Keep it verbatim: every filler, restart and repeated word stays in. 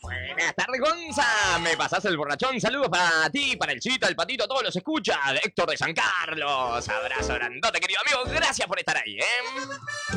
Buenas tardes, Gonza. Me pasás el borrachón. Saludos para ti, para el Chita, el Patito, todos los escucha. Héctor de San Carlos. Abrazo grandote, querido amigo. Gracias por estar ahí, ¿eh?